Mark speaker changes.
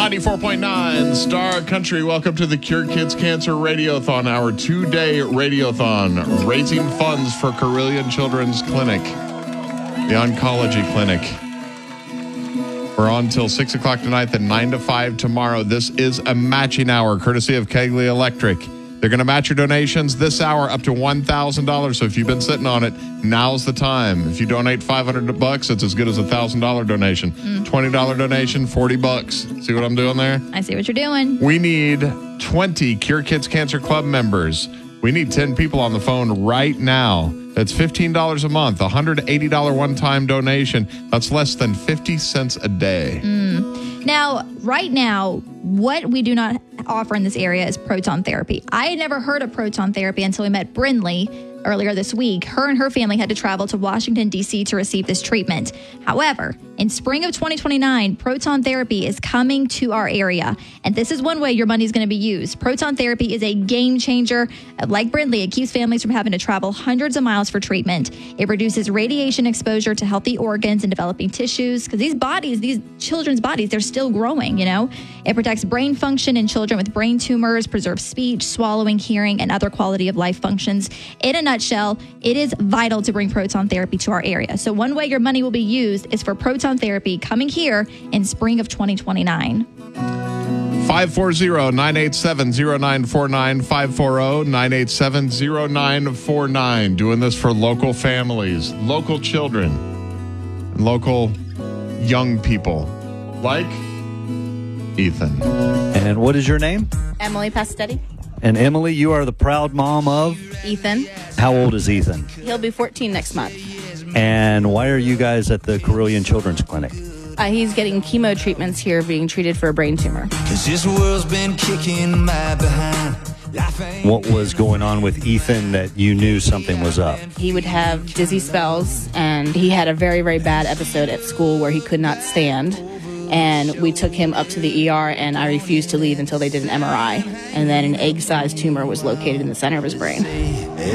Speaker 1: 94.9 Star Country. Welcome to the Cure Kids Cancer Radiothon, our 2-day radiothon, raising funds for Carilion Children's Clinic, the oncology clinic. We're on till 6 o'clock tonight, then 9 to 5 tomorrow. This is a matching hour, courtesy of Kegley Electric. They're going to match your donations this hour up to $1,000. So if you've been sitting on it, now's the time. If you donate $500, it's as good as a $1,000 donation. $20 donation, $40. See what I'm doing there?
Speaker 2: I see what you're doing.
Speaker 1: We need 20 Cure Kids Cancer Club members. We need 10 people on the phone right now. That's $15 a month, $180 one-time donation. That's less than 50 cents a day.
Speaker 2: Now, right now, what we do not offer in this area is proton therapy. I had never heard of proton therapy until we met Brindley earlier this week. Her and her family had to travel to Washington, D.C. to receive this treatment. However, in spring of 2029, proton therapy is coming to our area. And this is one way your money is going to be used. Proton therapy is a game changer. Like Brindley, it keeps families from having to travel hundreds of miles for treatment. It reduces radiation exposure to healthy organs and developing tissues. Because these children's bodies, they're still growing, you know. It protects brain function in children with brain tumors, preserves speech, swallowing, hearing, and other quality of life functions. In a nutshell, it is vital to bring proton therapy to our area. So one way your money will be used is for proton therapy coming here in spring of 2029.
Speaker 1: 540-987-0949, 540-987-0949. Doing this for local families, local children, and local young people like Ethan.
Speaker 3: And what is your name?
Speaker 4: Emily Pastetti.
Speaker 3: And Emily, you are the proud mom of?
Speaker 4: Ethan.
Speaker 3: How old is Ethan?
Speaker 4: He'll be 14 next month.
Speaker 3: And why are you guys at the Carilion Children's Clinic?
Speaker 4: He's getting chemo treatments here, being treated for a brain tumor.
Speaker 5: This world's been kicking my behind.
Speaker 3: What was going on with Ethan that you knew something was up?
Speaker 4: He would have dizzy spells, and he had a very, very bad episode at school where he could not stand. And we took him up to the ER, and I refused to leave until they did an MRI. And then an egg-sized tumor was located in the center of his brain.